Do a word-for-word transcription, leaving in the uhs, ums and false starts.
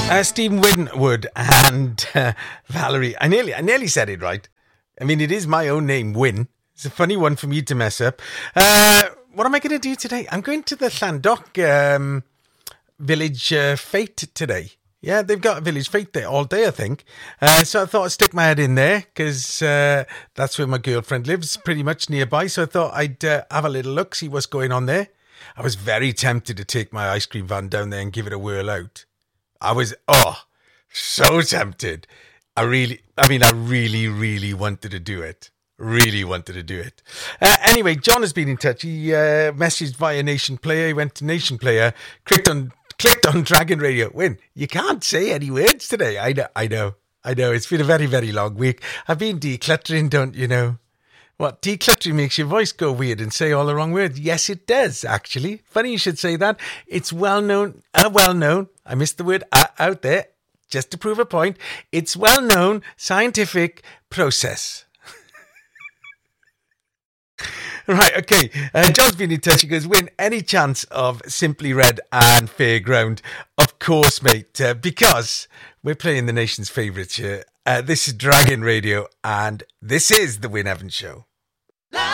Uh, Stephen Winwood and uh, Valerie. I nearly, I nearly said it right. I mean, it is my own name, Wyn. It's a funny one for me to mess up. Uh, what am I going to do today? I'm going to the Llandoch um, Village uh, Fete today. Yeah, they've got a village fete there all day, I think. Uh, so I thought I'd stick my head in there because uh, that's where my girlfriend lives, pretty much nearby. So I thought I'd uh, have a little look, see what's going on there. I was very tempted to take my ice cream van down there and give it a whirl out. I was, oh, so tempted. I really, I mean, I really, really wanted to do it. Really wanted to do it. Uh, anyway, John has been in touch. He uh, messaged via Nation Player. He went to Nation Player, clicked on clicked on Dragon Radio. Wyn, you can't say any words today. I know, I know, I know. It's been a very, very long week. I've been decluttering, don't you know? What, decluttering makes your voice go weird and say all the wrong words? Yes, it does, actually. Funny you should say that. It's well known, uh, well known. I missed the word uh, out there, just to prove a point. It's well known scientific process. Right, okay. Uh, John's been in touch. He goes, Wyn, any chance of Simply Red and Fairground? Of course, mate, uh, because we're playing the nation's favourites here. Uh, this is Dragon Radio, and this is The Wyn Evans Show.